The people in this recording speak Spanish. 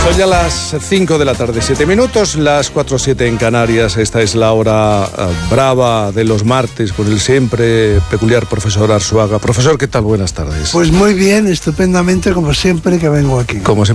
Son ya las 5 de la tarde, 7 minutos, las 4:07 en Canarias. Esta es la hora brava de los martes con el siempre peculiar profesor Arzuaga. Profesor, ¿qué tal? Buenas tardes. Pues muy bien, estupendamente, como siempre que vengo aquí. Como